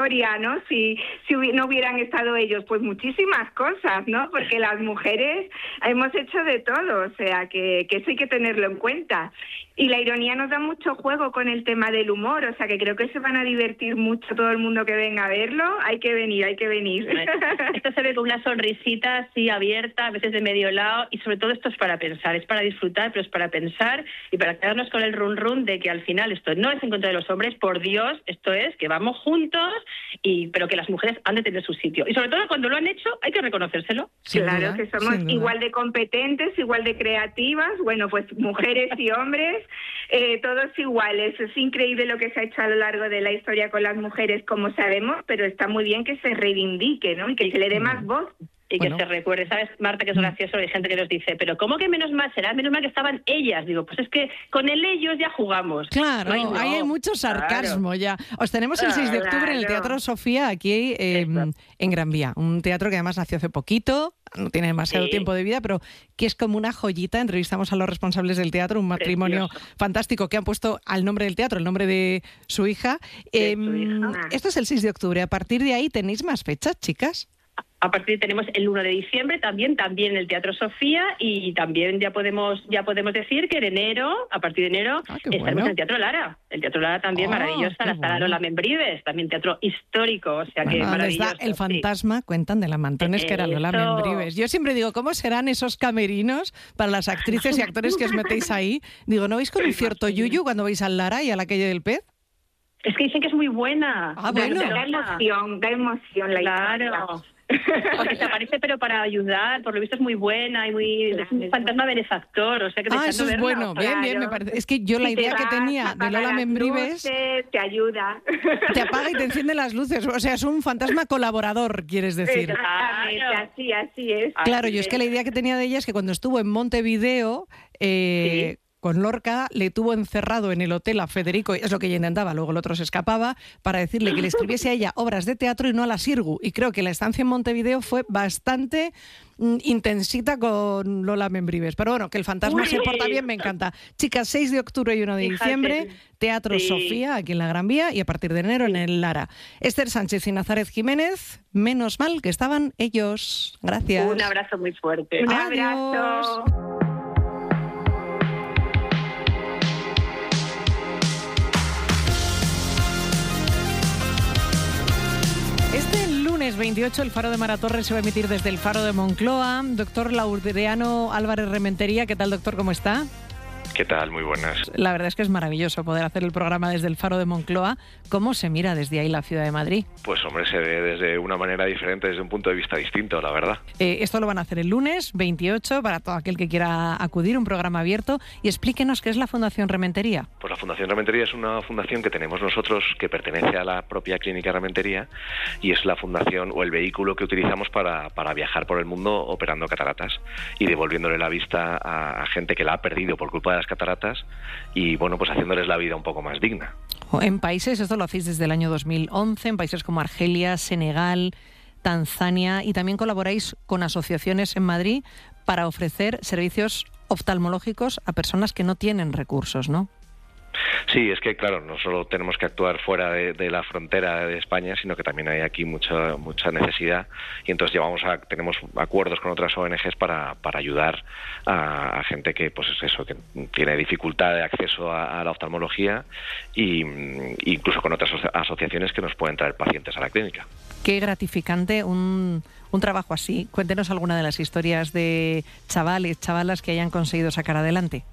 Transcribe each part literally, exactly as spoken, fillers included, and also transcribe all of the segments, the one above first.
historia, ¿no? Si, si hubi- no hubieran estado ellos, pues muchísimas cosas, ¿no? Porque las mujeres hemos hecho de todo, o sea, que, que eso hay que tenerlo en cuenta. Y la ironía nos da mucho juego con el tema del humor, o sea, que creo que se van a divertir mucho todo el mundo que venga a verlo. Hay que venir, hay que venir. Esto se ve con una sonrisita así abierta, a veces de medio lado, y sobre todo esto es para pensar, es para disfrutar, pero es para pensar y para quedarnos con el run run de que al final esto no es en contra de los hombres, por Dios, esto es que vamos juntos, y pero que las mujeres han de tener su sitio. Y sobre todo cuando lo han hecho, hay que reconocérselo. Sin claro, duda, que somos igual de competentes, igual de creativas, bueno, pues mujeres y hombres, eh, todos iguales. Es increíble lo que se ha hecho a lo largo de la historia con las mujeres, como sabemos, pero está muy bien que se reivindique, ¿no? Y que se le dé más voz. Y que bueno. se recuerde, ¿sabes, Marta, que es gracioso? Hay gente que nos dice, pero ¿cómo que menos mal será? Menos mal que estaban ellas. Digo, pues es que con el ellos ya jugamos. Claro, Ay, no. ahí hay mucho sarcasmo Claro. ya. Os tenemos el seis de octubre en el Claro. Teatro Sofía, aquí eh, en Gran Vía. Un teatro que además nació hace poquito, no tiene demasiado Sí. tiempo de vida, pero que es como una joyita. Entrevistamos a los responsables del teatro, un matrimonio Precioso. fantástico que han puesto al nombre del teatro, el nombre de su hija. De Eh, su hija. Esto es el seis de octubre. A partir de ahí tenéis más fechas, chicas. A partir tenemos el uno de diciembre también, también en el Teatro Sofía, y también ya podemos ya podemos decir que en enero, a partir de enero, Ah, qué estaremos bueno. en el Teatro Lara. El Teatro Lara también Ah, maravillosa, qué la sala bueno. Lola Membrives, también teatro histórico, o sea que Bueno, donde está maravilloso. el sí. fantasma, cuentan de la Mantones, que era Lola Eso. Membrives. Yo siempre digo, ¿cómo serán esos camerinos para las actrices y actores que os metéis ahí? Digo, ¿no veis con un cierto yuyu cuando vais al Lara y a la calle del Pez? Es que dicen que es muy buena. Ah, Da- bueno. da- Da emoción, da emoción la historia. Claro. Porque se aparece pero para ayudar, por lo visto es muy buena y muy es un fantasma benefactor, o sea que Ah, deseando eso es verla. bueno. Bien, bien, me claro. parece. Es que yo la Y te idea que va, tenía de apaga Lola las Membrives luces, te ayuda. te apaga y te enciende las luces. O sea, es un fantasma colaborador, quieres decir. Exactamente, Claro. así, así es. Claro, yo es que la idea que tenía de ella es que cuando estuvo en Montevideo, eh, con Lorca, le tuvo encerrado en el hotel a Federico, es lo que ella intentaba, luego el otro se escapaba, para decirle que le escribiese a ella obras de teatro y no a la Sirgu. Y creo que la estancia en Montevideo fue bastante mm, intensita con Lola Membrives. Pero bueno, que el fantasma Uy. se porta bien, me encanta. Chicas, seis de octubre y uno de Fíjate. diciembre, Teatro Sí. Sofía, aquí en la Gran Vía, y a partir de enero en el Lara. Esther Sánchez y Nazaret Jiménez, menos mal que estaban ellos. Gracias. Un abrazo muy fuerte. Un Adiós. abrazo. Este lunes veintiocho el Faro de Maratorre se va a emitir desde el Faro de Moncloa. Doctor Laureano Álvarez Rementería, ¿qué tal, doctor? ¿Cómo está? ¿Qué tal? Muy buenas. La verdad es que es maravilloso poder hacer el programa desde el Faro de Moncloa. ¿Cómo se mira desde ahí la ciudad de Madrid? Pues hombre, se ve desde una manera diferente, desde un punto de vista distinto, la verdad. Eh, esto lo van a hacer el lunes veintiocho para todo aquel que quiera acudir, un programa abierto. Y explíquenos qué es la Fundación Rementería. Pues la Fundación Rementería es una fundación que tenemos nosotros que pertenece a la propia Clínica Rementería y es la fundación o el vehículo que utilizamos para, para viajar por el mundo operando cataratas y devolviéndole la vista a, a gente que la ha perdido por culpa de las cataratas y bueno, pues haciéndoles la vida un poco más digna. En países, esto lo hacéis desde el año dos mil once, en países como Argelia, Senegal, Tanzania, y también colaboráis con asociaciones en Madrid para ofrecer servicios oftalmológicos a personas que no tienen recursos, ¿no? Sí, es que claro, no solo tenemos que actuar fuera de, de la frontera de España, sino que también hay aquí mucha mucha necesidad y entonces llevamos a, tenemos acuerdos con otras O N Ges para, para ayudar a, a gente que pues es eso, que tiene dificultad de acceso a, a la oftalmología y incluso con otras asociaciones que nos pueden traer pacientes a la clínica. Qué gratificante un, un trabajo así. Cuéntenos alguna de las historias de chavales, chavalas que hayan conseguido sacar adelante.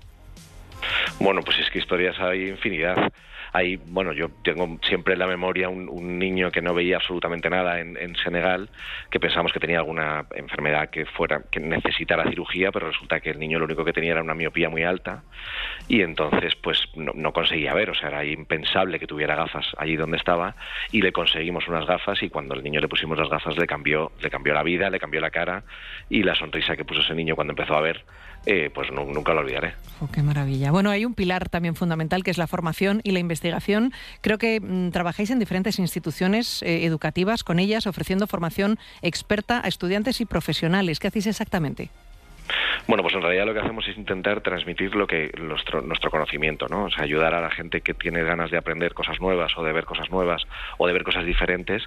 Bueno, pues es que historias hay infinidad. Hay, bueno, yo tengo siempre en la memoria un, un niño que no veía absolutamente nada en, en Senegal, que pensamos que tenía alguna enfermedad que fuera que necesitara cirugía, pero resulta que el niño lo único que tenía era una miopía muy alta y entonces pues no, no conseguía ver, o sea, era impensable que tuviera gafas allí donde estaba y le conseguimos unas gafas y cuando al niño le pusimos las gafas le cambió, le cambió la vida, le cambió la cara y la sonrisa que puso ese niño cuando empezó a ver, eh, pues no, nunca lo olvidaré. Oh, qué maravilla. Bueno, hay un pilar también fundamental que es la formación y la investigación. Creo que mmm, trabajáis en diferentes instituciones eh, educativas con ellas, ofreciendo formación experta a estudiantes y profesionales. ¿Qué hacéis exactamente? Bueno, pues en realidad lo que hacemos es intentar transmitir lo que nuestro, nuestro conocimiento, ¿no? O sea, ayudar a la gente que tiene ganas de aprender cosas nuevas o de ver cosas nuevas o de ver cosas diferentes